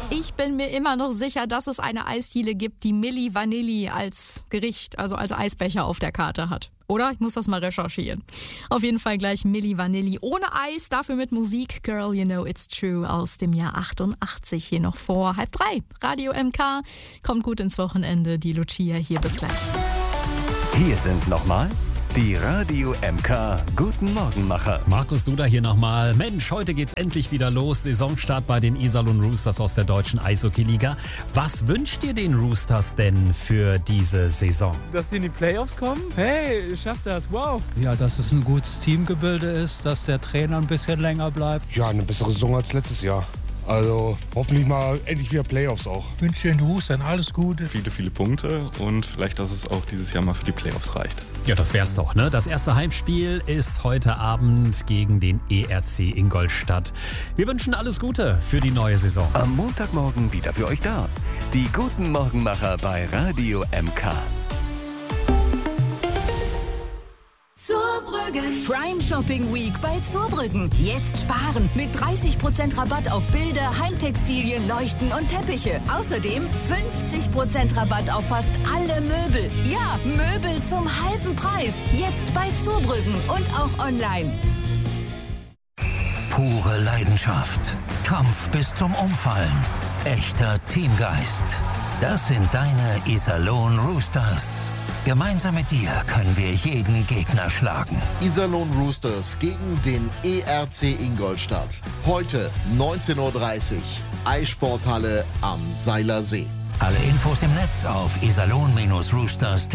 Ich bin mir immer noch sicher, dass es eine Eisdiele gibt, die Milli Vanilli als Gericht, also als Eisbecher auf der Karte hat. Oder? Ich muss das mal recherchieren. Auf jeden Fall gleich Milli Vanilli ohne Eis, dafür mit Musik. Girl, you know it's true aus dem Jahr 88. Hier noch vor 2:30. Radio MK. Kommt gut ins Wochenende. Die Lucia hier. Bis gleich. Hier sind nochmal die Radio MK Guten Morgenmacher. Markus Duda hier nochmal. Mensch, heute geht's endlich wieder los. Saisonstart bei den Iserlohn Roosters aus der deutschen Eishockey-Liga. Was wünscht ihr den Roosters denn für diese Saison? Dass die in die Playoffs kommen? Hey, schafft das, wow. Ja, dass es ein gutes Teamgebilde ist, dass der Trainer ein bisschen länger bleibt. Ja, eine bessere Saison als letztes Jahr. Also hoffentlich mal endlich wieder Playoffs auch. Ich wünsche den Roostern alles Gute. Viele Punkte und vielleicht, dass es auch dieses Jahr mal für die Playoffs reicht. Ja, das wär's doch, ne? Das erste Heimspiel ist heute Abend gegen den ERC Ingolstadt. Wir wünschen alles Gute für die neue Saison. Am Montagmorgen wieder für euch da. Die Guten Morgenmacher bei Radio MK. Zurbrüggen. Prime Shopping Week bei Zurbrüggen. Jetzt sparen mit 30% Rabatt auf Bilder, Heimtextilien, Leuchten und Teppiche. Außerdem 50% Rabatt auf fast alle Möbel. Ja, Möbel zum halben Preis. Jetzt bei Zurbrüggen und auch online. Pure Leidenschaft. Kampf bis zum Umfallen. Echter Teamgeist. Das sind deine Iserlohn Roosters. Gemeinsam mit dir können wir jeden Gegner schlagen. Iserlohn Roosters gegen den ERC Ingolstadt. Heute 19:30 Uhr. Eissporthalle am Seilersee. Alle Infos im Netz auf iserlohn-roosters.de.